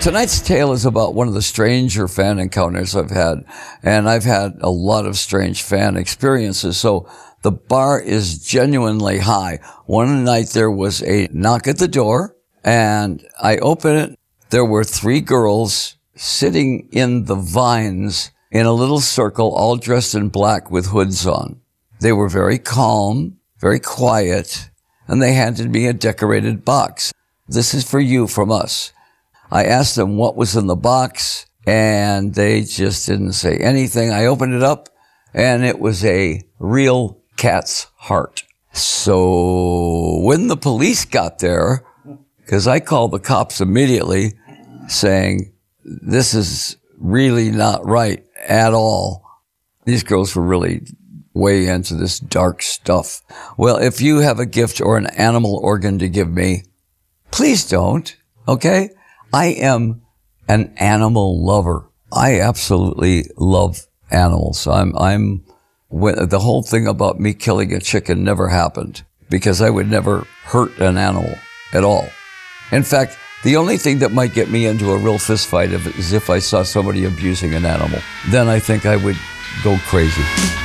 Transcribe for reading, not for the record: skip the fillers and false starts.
Tonight's tale is about one of the stranger fan encounters I've had, and I've had a lot of strange fan experiences, so the bar is genuinely high. One night there was a knock at the door, and I opened it. There were 3 girls sitting in the vines in a little circle, all dressed in black with hoods on. They were very calm, very quiet, and they handed me a decorated box. "This is for you from us." I asked them what was in the box, and they just didn't say anything. I opened it up, and it was a real cat's heart. So when the police got there, because I called the cops immediately saying, "This is really not right at all." These girls were really way into this dark stuff. Well, if you have a gift or an animal organ to give me, please don't, okay? I am an animal lover. I absolutely love animals. The whole thing about me killing a chicken never happened because I would never hurt an animal at all. In fact, the only thing that might get me into a real fist fight is if I saw somebody abusing an animal. Then I think I would go crazy.